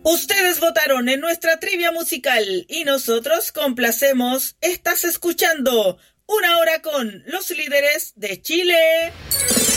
Ustedes votaron en nuestra trivia musical y nosotros complacemos. Estás escuchando Una Hora con los líderes de Chile.